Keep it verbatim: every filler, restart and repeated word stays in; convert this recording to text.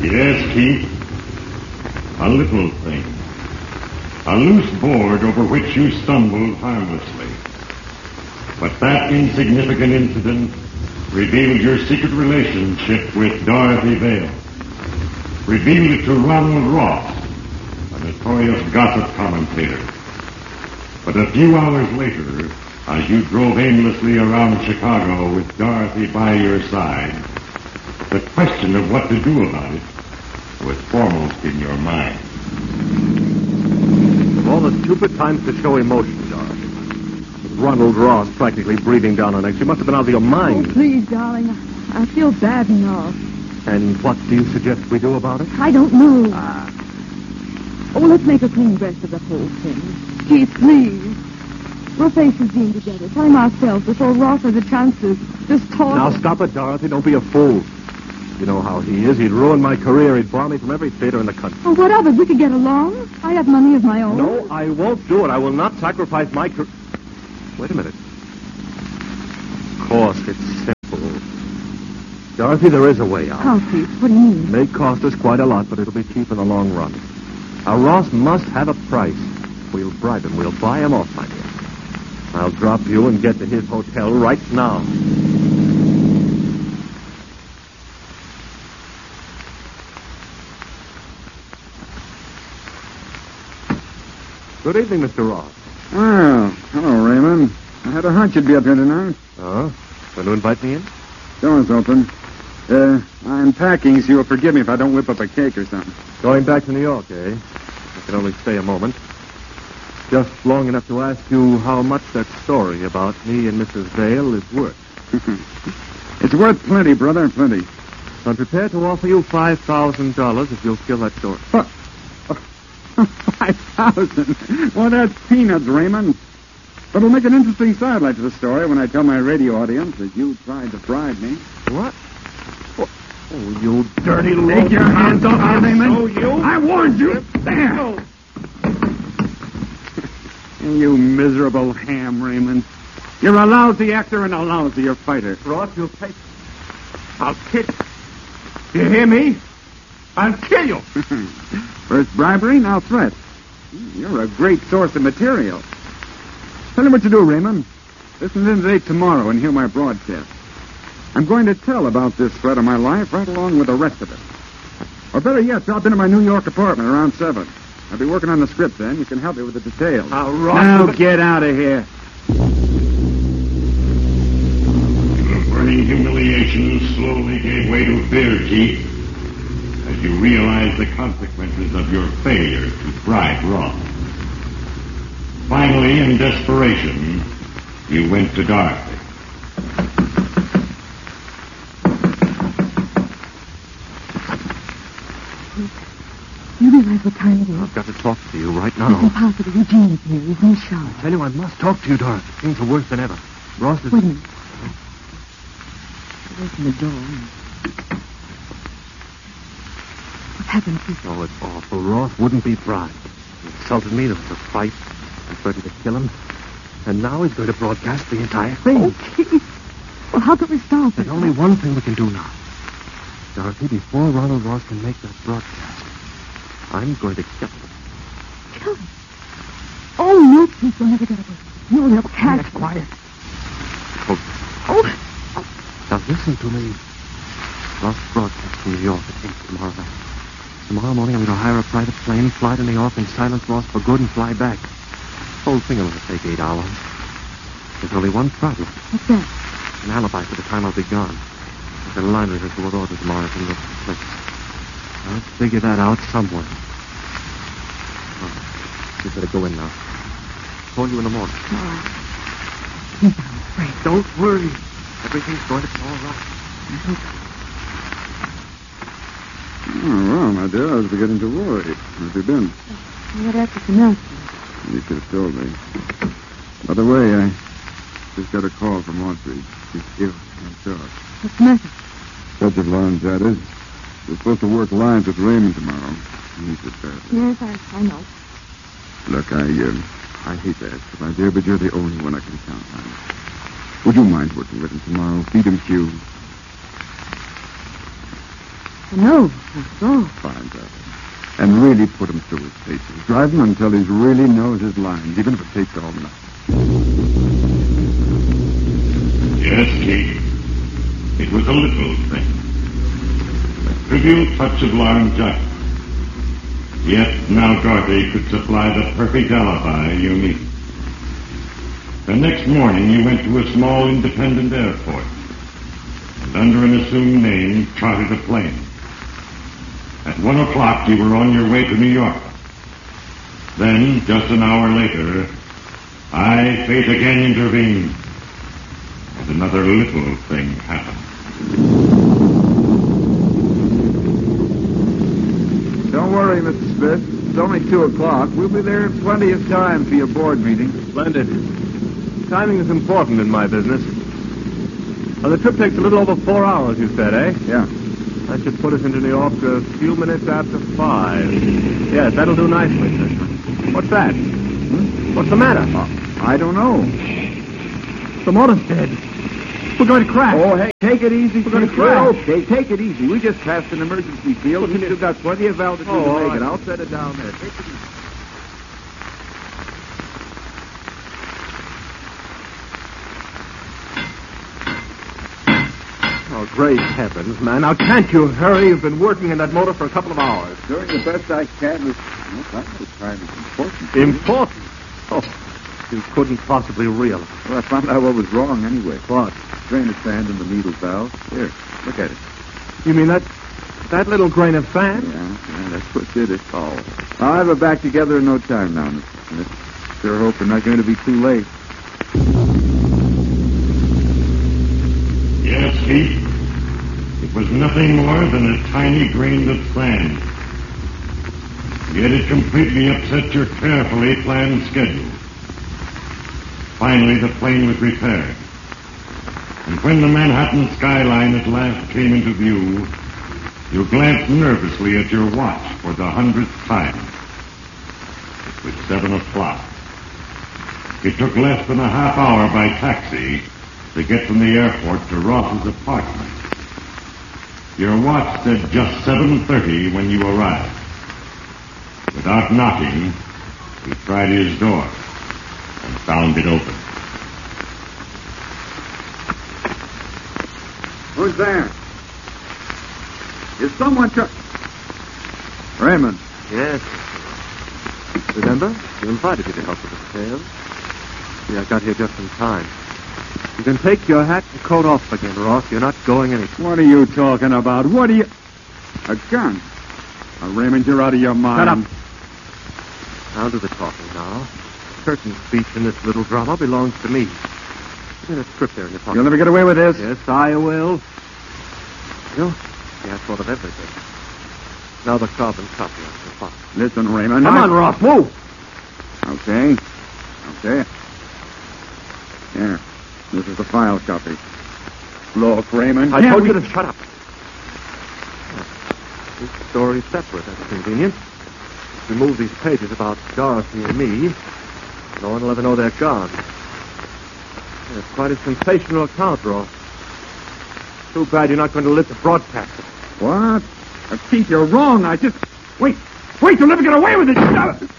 Yes, Keith. A little thing. A loose board over which you stumbled harmlessly. But that insignificant incident revealed your secret relationship with Dorothy Vale. Revealed it to Ronald Ross, a notorious gossip commentator. But a few hours later, as you drove aimlessly around Chicago with Dorothy by your side, the question of what to do about it was foremost in your mind. Of all the stupid times to show emotion, Dorothy. With Ronald Ross practically breathing down her neck, she must have been out of your mind. Oh, please, darling. I feel bad enough. And what do you suggest we do about it? I don't know. Ah. Oh, let's make a clean breast of the whole thing. Keith, please. We'll face this being together. Tell him ourselves before Ross has a chance to just talk. Now, stop it, Dorothy. Don't be a fool. You know how he is. He'd ruin my career. He'd bar me from every theater in the country. Oh, what of it? We could get along. I have money of my own. No, I won't do it. I will not sacrifice my career. Wait a minute. Of course, it's simple. Dorothy, there is a way out. How, Keith? What do you mean? It may cost us quite a lot, but it'll be cheap in the long run. Now, Ross must have a price. We'll bribe him. We'll buy him off, my dear. I'll drop you and get to his hotel right now. Good evening, Mister Ross. Oh, hello, Raymond. I had a hunch you'd be up here tonight. Oh? Going to invite me in? Door's open. Uh, I'm packing, so you'll forgive me if I don't whip up a cake or something. Going back to New York, eh? I can only stay a moment. Just long enough to ask you how much that story about me and Missus Vale is worth. It's worth plenty, brother, plenty. I'm prepared to offer you five thousand dollars if you'll kill that story. What? Five thousand? Well, that's peanuts, Raymond. But it'll make an interesting sidelight to the story when I tell my radio audience that you tried to bribe me. What? Oh, you dirty little... Take your hands off me, Raymond. Oh, you... I warned you. There. You miserable ham, Raymond. You're a lousy actor and a lousier fighter. Ross, you'll pay... I'll kick. You hear me? I'll kill you. First bribery, now threat. You're a great source of material. Tell you what you do, Raymond. Listen in today tomorrow and hear my broadcast. I'm going to tell about this threat of my life right along with the rest of it. Or better yet, drop into my New York apartment around seven. I'll be working on the script then. You can help me with the details. Now, Ross... Now get out of here. Your burning humiliation slowly gave way to fear, Keith, as you realized the consequences of your failure to bribe Ross. Finally, in desperation, you went to Dorothy. You realize what time it is? I've got to talk to you right It's now. impossible. Eugene is here. He's in the shower. I tell you, I must talk to you, Dorothy. Things are worse than ever. Ross is... Wait a minute. Open the door. What happened, Keith? Oh, it's awful. Ross wouldn't be bribed. He insulted me. There was a fight. I threatened to kill him. And now he's going to broadcast the entire thing. Oh, Keith. Well, how can we stop it? There's only one thing we can do now. Dorothy, before Ronald Ross can make that broadcast, I'm going to kill him. Kill him? Oh, no, Keith. You'll never get away. You'll never catch him. Quiet. Oh. Now listen to me. Ross broadcast from New York at eight tomorrow night. Tomorrow morning I'm going to hire a private plane, fly to New York, and silence Ross for good and fly back. The whole thing will only take eight hours. There's only one problem. What's that? An alibi for the time I'll be gone. There's a line rehearsal with orders tomorrow from the place. I'll figure that out somewhere. Oh, you better go in now. Call you in the morning. Oh. Keith, I'm afraid. Don't worry. Everything's going to be all right. Oh, well, my dear, I was beginning to worry. Where have you been? What after announcement? You could have told me. By the way, I just got a call from Audrey. She's ill. I'm sure. What's the matter? Sergeant Lawrence, that is. We're supposed to work lines with Raymond tomorrow. He needs it badly. Yes, I, I know. Look, I, uh, I hate to ask you, my dear, but you're the only one I can count on. Would you mind working with him tomorrow? Feed him Q. No, not so. Fine, Barbara. And really put him through his paces. Drive him until he really knows his lines, even if it takes all night. Yes, Kate. It was a little thing. A trivial touch of laryngitis. Yet now Dorothy could supply the perfect alibi you need. The next morning you went to a small independent airport and under an assumed name chartered a plane. At one o'clock you were on your way to New York. Then, just an hour later, I, fate again intervened. And another little thing happened. Don't worry, Mister Smith. It's only two o'clock. We'll be there in plenty of time for your board meeting. Splendid. Timing is important in my business. Well, the trip takes a little over four hours, you said, eh? Yeah. That should put us into New York a few minutes after five. Yes, that'll do nicely, sir. What's that? Hmm? What's the matter? Uh, I don't know. The motor's dead. We're going to crash. Oh, hey, take it easy. We're going to kid. crash. Okay, take it easy. We just passed an emergency field. We've still got plenty of altitude Oh, to all make right. it. I'll set it down there. Take it easy. Oh, great heavens, man. Now, can't you hurry? You've been working in that motor for a couple of hours. Doing the best I can with... Well, that was kind of important. Important? Oh, you couldn't possibly realize. Well, I found out what was wrong anyway. What? Grain of sand in the needle valve. Here, look at it. You mean that that little grain of sand? Yeah, yeah, that's what did it. Oh. I'll have it back together in no time now, Mister Smith. Sure hope we're not going to be too late. Yes, Keith. It was nothing more than a tiny grain of sand. Yet it completely upset your carefully planned schedule. Finally, the plane was repaired. And when the Manhattan skyline at last came into view, you glanced nervously at your watch for the hundredth time. It was seven o'clock. It took less than a half hour by taxi to get from the airport to Ross's apartment. Your watch said just seven thirty when you arrived. Without knocking, he tried his door and found it open. Who's there? Is someone trying... Raymond. Yes. Remember? You invited me to help with the sale. See, I got here just in time. You can take your hat and coat off again, Ross. You're not going anywhere. What are you talking about? What are you... A gun? Uh, Raymond, you're out of your mind. Shut up. I'll do the talking now. Certain speech in this little drama belongs to me. Give me the script there in your pocket. You'll never get away with this. Yes, I will. You? Yeah, I thought of everything. Now the carbon copy of the file. Listen, Raymond. Come I... on, Ross, move! Okay. Okay. Here. This is the file copy. Look, Raymond. I can't told we- you to shut up. This story's separate. That's convenient. Remove these pages about Dorothy and me. No one will ever know they're gone. It's quite a sensational account, Ross. Too bad you're not going to live to broadcast it. What? Uh, Pete, you're wrong. I just... Wait. Wait, you'll never get away with it.